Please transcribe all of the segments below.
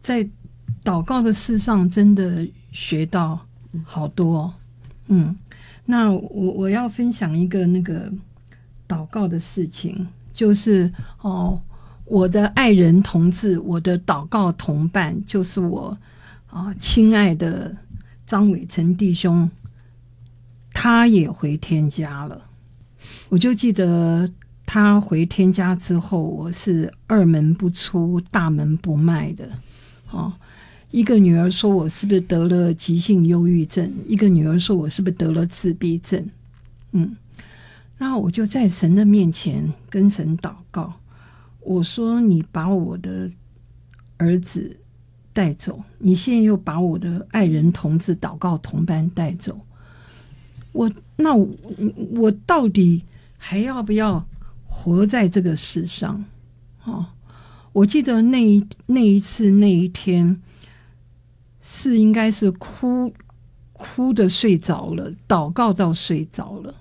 在祷告的事上真的学到好多。那我要分享一个那个祷告的事情，就是我的爱人同志，我的祷告同伴，就是我亲爱的张伟成弟兄，他也回天家了。我就记得他回天家之后，我是二门不出大门不迈的。一个女儿说我是不是得了急性忧郁症，一个女儿说我是不是得了自闭症。那我就在神的面前跟神祷告，我说你把我的儿子带走，你现在又把我的爱人同志祷告同伴带走，我到底还要不要活在这个世上？我记得那一次那一天是应该是哭的睡着了，祷告到睡着了，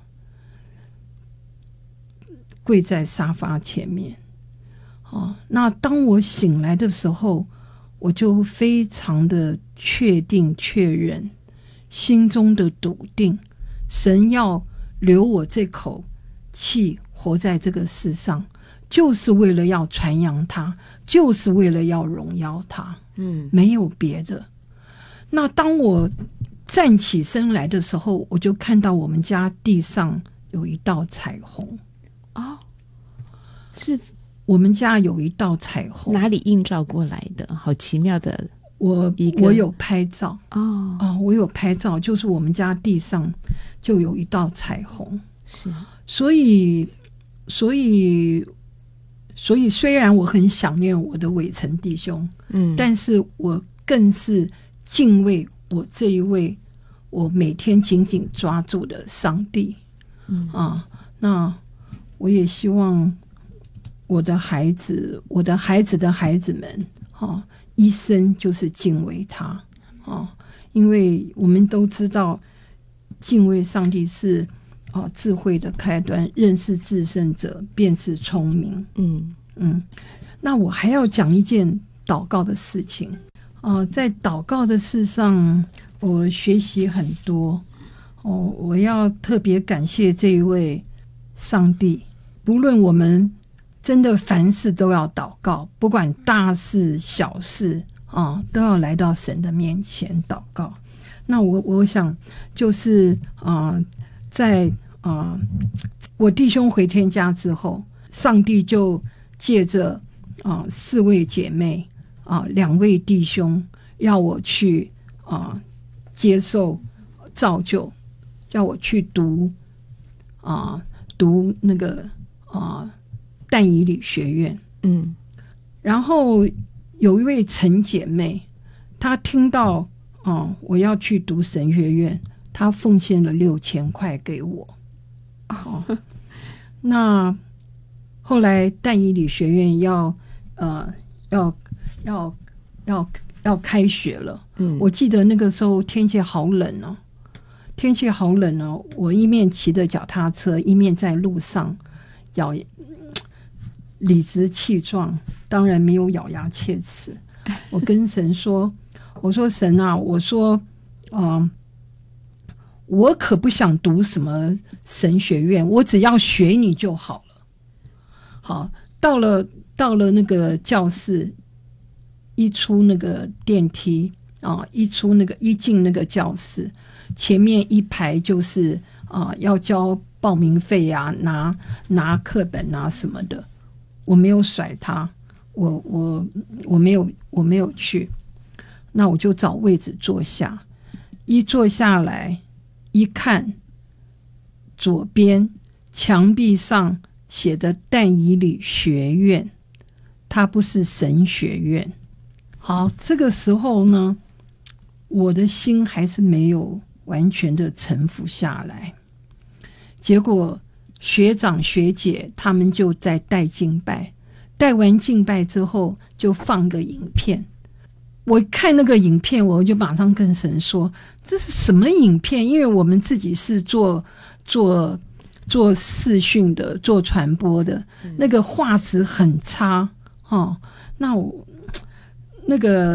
跪在沙发前面。那当我醒来的时候，我就非常的确定确认，心中的笃定，神要留我这口气活在这个世上，就是为了要传扬他，就是为了要荣耀他，没有别的。那当我站起身来的时候，我就看到我们家地上有一道彩虹。 是我们家有一道彩虹， 哪里映照过来的？好奇妙的。 我有拍照。我有拍照，就是我们家地上就有一道彩虹。 是， 所以虽然我很想念我的伟成弟兄，但是我更是敬畏我这一位我每天紧紧抓住的上帝。那我也希望我的孩子的孩子们，一生就是敬畏他。因为我们都知道敬畏上帝是智慧的开端，认识至圣者便是聪明。那我还要讲一件祷告的事情。在祷告的事上我学习很多。我要特别感谢这一位上帝，不论我们真的凡事都要祷告，不管大事小事都要来到神的面前祷告。那我想就是在我弟兄回天家之后，上帝就借着4位姐妹2位弟兄要我去接受造就，要我去读那个但以理学院。然后有一位陈姐妹，她听到我要去读神学院，她奉献了6000块给我。那后来但以理学院要开学了。我记得那个时候天气好冷哦，我一面骑着脚踏车，一面在路上理直气壮，当然没有咬牙切齿。我跟神说，我说神啊，我说我可不想读什么神学院，我只要学你就好了。好，到了那个教室，一出那个电梯一进那个教室，前面一排就是要交报名费啊，拿课本啊什么的。我没有甩他，我没有去。那我就找位置坐下，一坐下来一看，左边墙壁上写的但以理学院，它不是神学院。好，这个时候呢，我的心还是没有完全的臣服下来。结果学长学姐他们就在带敬拜，带完敬拜之后就放个影片。我看那个影片，我就马上跟神说，这是什么影片？因为我们自己是做视讯的，做传播的，那个画质很差那我那个